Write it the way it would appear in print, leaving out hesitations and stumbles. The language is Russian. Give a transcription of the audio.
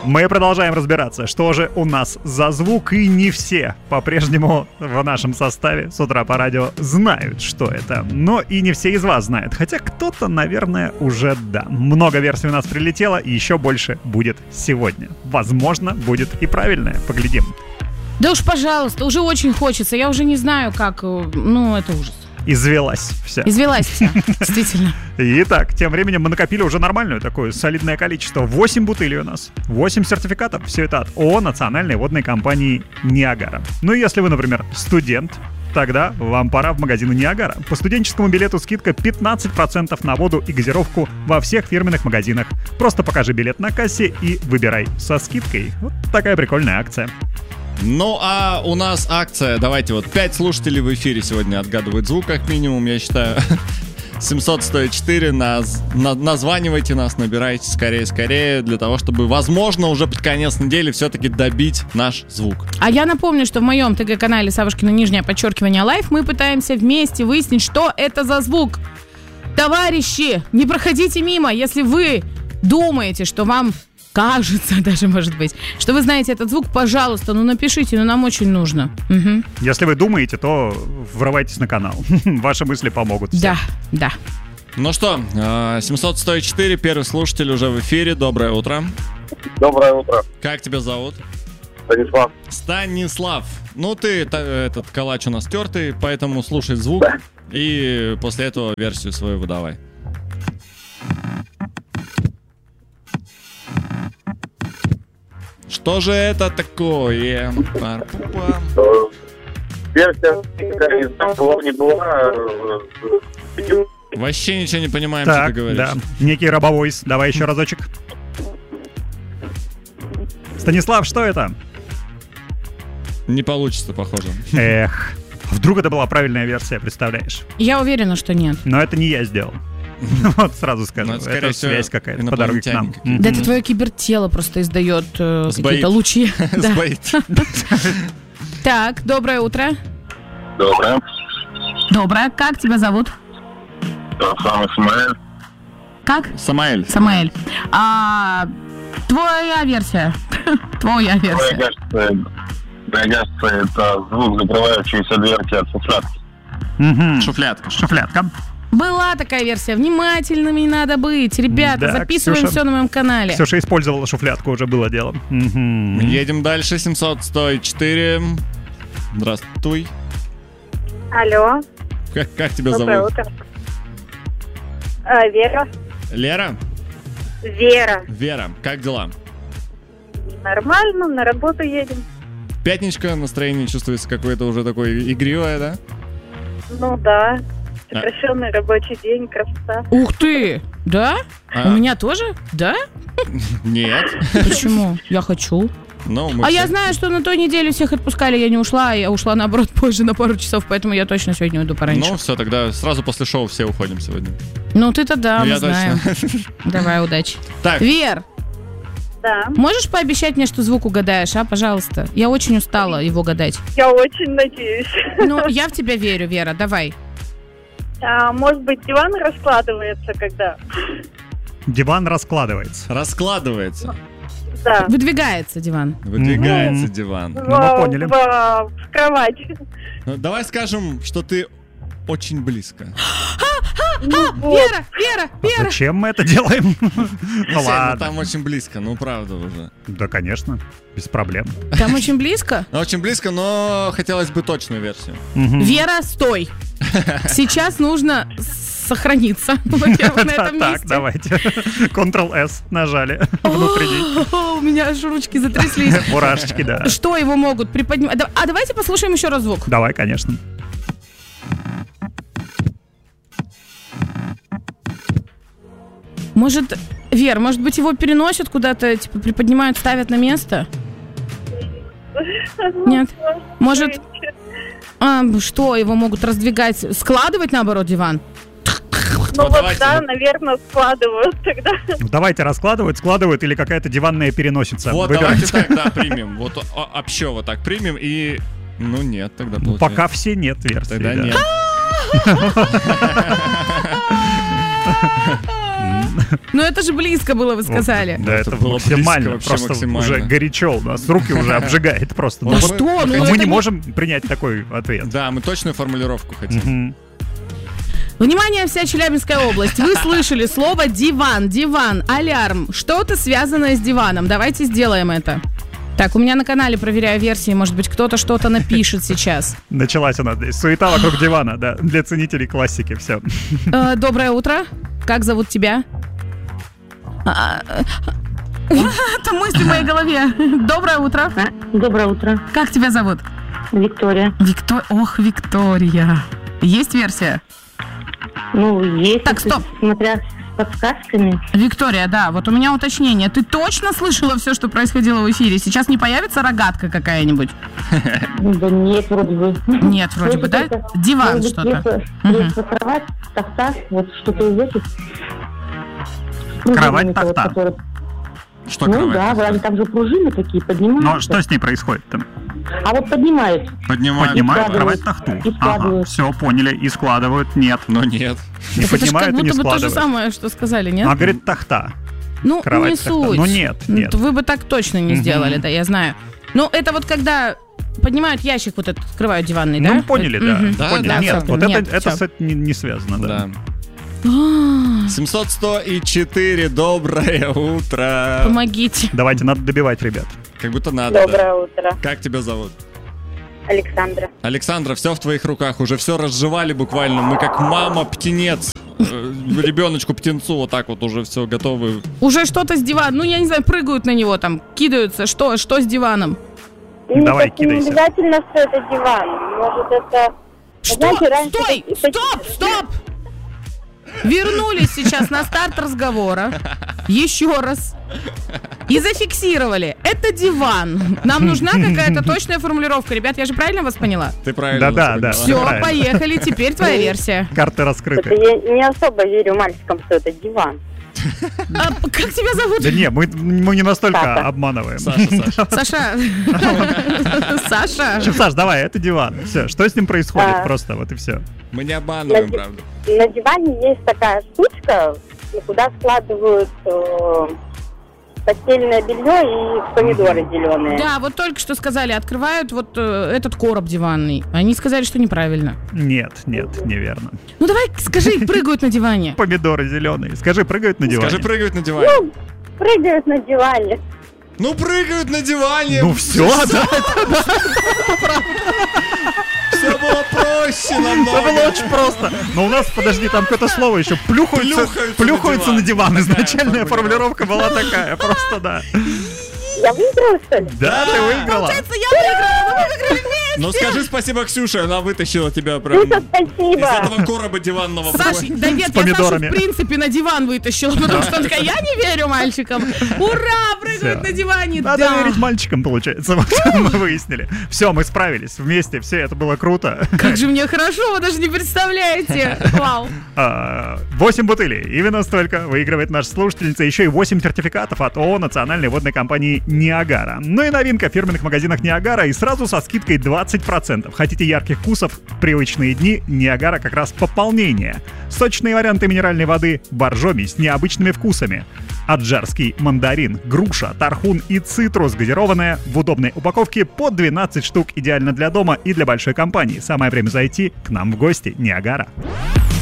Мы продолжаем разбираться, что же у нас за звук, и не все по-прежнему в нашем составе с утра по радио знают, что это. Но и не все из вас знают, хотя кто-то, наверное, уже да. Много версий у нас прилетело, и еще больше будет сегодня. Возможно, будет и правильное. Поглядим. Да уж, пожалуйста, уже очень хочется. Я уже не знаю, как... Ну, это ужас. Извелась вся. Извелась вся, действительно. Итак, тем временем мы накопили уже нормальное такое солидное количество. 8 бутылей у нас, 8 сертификатов. Все это от ООО национальной водной компании «Ниагара». Ну и если вы, например, студент, тогда вам пора в магазины «Ниагара». По студенческому билету скидка 15% на воду и газировку во всех фирменных магазинах. Просто покажи билет на кассе и выбирай со скидкой. Вот такая прикольная акция. Ну, а у нас акция, давайте вот 5 слушателей в эфире сегодня отгадывают звук, как минимум, я считаю. 700-104, названивайте нас, набирайте скорее, для того, чтобы, возможно, уже под конец недели все-таки добить наш звук. А я напомню, что в моем ТГ-канале Савушкина _ лайф мы пытаемся вместе выяснить, что это за звук. Товарищи, не проходите мимо, если вы думаете, что вам... кажется, даже может быть, что вы знаете этот звук, пожалуйста, напишите, нам очень нужно. Угу. Если вы думаете, то врывайтесь на канал. Ваши мысли помогут. Да, да. Ну что, 700-104, первый слушатель уже в эфире. Доброе утро. Доброе утро. Как тебя зовут? Станислав. Станислав. Ну, ты этот калач у нас тертый, поэтому слушай звук и после этого версию свою выдавай. Что же это такое? Версия не была. Вообще ничего не понимаем, так, что ты говоришь. Да. Некий робовойс. Давай еще разочек. Станислав, что это? Не получится, похоже. Эх. Вдруг это была правильная версия, представляешь? Я уверена, что нет. Но это не я сделал. Вот сразу скажу. Это связь какая-то по дороге к нам. Да это твое кибертело просто издает какие-то лучи. Сбоит. Так, доброе утро. Доброе. Доброе. Как тебя зовут? Самый Самаэль. Как? Самаэль. Самаэль. Твоя версия. Твоя версия. Мне кажется, это звук закрывающейся дверки от шуфлятки. Шуфлятка. Была такая версия. Внимательными надо быть. Ребята, да, записываем Ксюша, все на моем канале. Ксюша использовала шуфлятку, уже было дело. Едем дальше. 700-104. Здравствуй. Алло. Как тебя Доброе зовут? утро. Вера. Лера? Вера. Как дела? Нормально, на работу едем. Пятничка, настроение чувствуется какое-то уже такое игривое, да? Ну да. Сокращенный рабочий день, красота. Ух ты! Да? У меня тоже? Да? Нет. Почему? Я хочу. Я знаю, что на той неделе всех отпускали, я не ушла, я ушла, наоборот, позже на пару часов, поэтому я точно сегодня уйду пораньше. Ну, все, тогда сразу после шоу все уходим сегодня. Ну, ты-то да, мы знаем. Точно. Давай, удачи. Так. Вер, Да. можешь пообещать мне, что звук угадаешь, пожалуйста? Я очень устала его гадать. Я очень надеюсь. Ну, я в тебя верю, Вера, давай. Может быть, диван раскладывается, когда? Диван раскладывается. Раскладывается. Да. Выдвигается диван. Выдвигается диван. Ну, мы поняли. В кровать. Ну, давай скажем, что ты очень близко. Вера! Зачем мы это делаем? Ну ладно. Там очень близко, ну правда уже. Да, конечно, без проблем. Там очень близко? Очень близко, но хотелось бы точную версию. Вера, стой! Сейчас нужно сохраниться, во-первых, на этом месте. Так, давайте. Ctrl-S нажали внутри. У меня аж ручки затряслись. Мурашечки, да. Что его могут приподнимать? А давайте послушаем еще раз звук. Давай, конечно. Может, Вер, может быть, его переносят куда-то, типа приподнимают, ставят на место? Нет? Может, что, его могут раздвигать, складывать, наоборот, диван? Ну вот да, наверное, складывают тогда. Давайте раскладывать, складывают или какая-то диванная переносица. Вот, Выбирайте. давайте так, да, примем. Вот общо вот так примем и... Ну нет, тогда получается. Пока все нет версий. Тогда да. нет. Ну это же близко было, вы сказали. Да, это было максимально, близко, вообще просто максимально. уже горячо у нас, руки уже обжигает просто. Да что? Ну, Мы это не можем принять такой ответ. Да, мы точную формулировку хотим. Мгм. Внимание, вся Челябинская область. Вы слышали слово диван, алярм. Что-то связанное с диваном. Давайте сделаем это. Так, у меня на канале проверяю версии. Может быть, кто-то что-то напишет сейчас. Началась она здесь. Суета вокруг дивана, да, для ценителей классики, все. Доброе утро. Как зовут тебя? Это мысли в моей голове. Доброе утро. Доброе утро. Как тебя зовут? Виктория. Ох, Виктория. Есть версия? Ну, есть. Так, стоп. Смотря с подсказками. Виктория, да, вот у меня уточнение. Ты точно слышала все, что происходило в эфире? Сейчас не появится рогатка какая-нибудь? Да нет, вроде бы. Нет, вроде бы, да? Диван что-то. Мгм. Кровать, тахта, вот что-то из этих. Ну, Кровать, диваника, вот, тахта. который- Что Ну кровать? да, вроде там же пружины такие поднимаются. Но что с ней происходит там? А вот поднимают. Поднимают. Поднимают складывают. кровать тахту. И Ага, складывают. все, поняли. И складывают. Нет, Но нет. не Так это ж как поднимают и не будто бы то же складывают. самое, что сказали, нет? Она говорит тахта. Ну, кровать не тахта. суть. Ну, нет. Вы бы так точно не Мгм. сделали, да, я знаю. Ну, это вот когда поднимают ящик, вот этот, открывают диванный, да? Ну, поняли, да. Мгм. Да, Поняли. да, Нет, всё, вот нет, это всё. с этим не связано, да. Да. 700-104, доброе утро. Помогите. Давайте, надо добивать, ребят. Как будто надо. да. Доброе утро. Как тебя зовут? Александра. Александра, все в твоих руках. Уже все разжевали буквально. Мы как мама-птенец. Ребеночку-птенцу вот так вот уже все готовы. Уже что-то с дивана, ну, я не знаю, прыгают на него там, кидаются. Что с диваном? Давай, Не кидайся. обязательно, что это диван. Может, это... Что? Знаете, раньше Стой! Стоп! Вернулись сейчас на старт разговора. Еще раз. И зафиксировали. Это диван. Нам нужна какая-то точная формулировка. Ребят, я же правильно вас поняла? Ты правильно. Да. поняла. Все, правильно. поехали. Теперь твоя версия. Карты Это раскрыты. я не особо верю мальчикам, что это диван. Как тебя зовут? Да не, мы не настолько Саша. обманываем. Саша. Саша. Саша. Саш, давай, это диван. Все, что с ним происходит? А. Просто вот и все. Мы не обманываем, На- правда. На диване есть такая штучка, куда складывают постельное белье и помидоры зеленые. Да, вот только что сказали, открывают вот этот короб диванный. Они сказали, что неправильно. Нет, неверно. Ну давай скажи, прыгают на диване. Помидоры зеленые. Скажи, прыгают на диване? Скажи, прыгают на диване. Прыгают на диване. Ну, прыгают на диване. Ну все, да. Все было проще Это было намного. очень просто. Но у нас, подожди, там какое-то слово еще. Плюхаются на диван. Такая Изначальная формулировка была такая. Просто да. Я выиграла, что ли? Да, ты выиграла. Получается, я выиграла, но мы выиграли вместе. Ну, скажи спасибо, Ксюше, она вытащила тебя прям Ксюша, из спасибо. этого короба диванного. Саша, да нет, я Сашу помидорами. в принципе на диван вытащила, потому что она такая, я не верю мальчикам. Ура, прыгают Всё. на диване, Надо да. верить мальчикам, получается. Вот мы выяснили. Все, мы справились вместе. Все, это было круто. Как же мне хорошо, вы даже не представляете. Вау. 8 бутылей. Именно столько выигрывает наша слушательница. Еще и 8 сертификатов от ООО национальной водной компании «Ниагара». Ну и новинка в фирменных магазинах «Ниагара» и сразу со скидкой 20%. Хотите ярких вкусов в привычные дни? «Ниагара» как раз пополнение. Сочные варианты минеральной воды «Боржоми» с необычными вкусами. Аджарский мандарин, груша, тархун и цитрус газированная в удобной упаковке по 12 штук. Идеально для дома и для большой компании. Самое время зайти к нам в гости. «Ниагара».